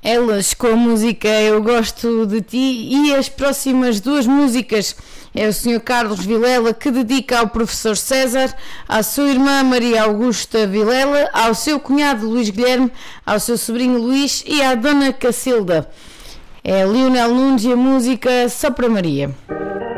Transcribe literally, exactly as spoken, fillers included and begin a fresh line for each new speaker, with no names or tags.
Elas com a música Eu Gosto de Ti, e as próximas duas músicas é o senhor Carlos Vilela, que dedica ao professor César, à sua irmã Maria Augusta Vilela, ao seu cunhado Luís Guilherme, ao seu sobrinho Luís e à dona Cacilda. É Lionel Nunes e a música Só para Maria.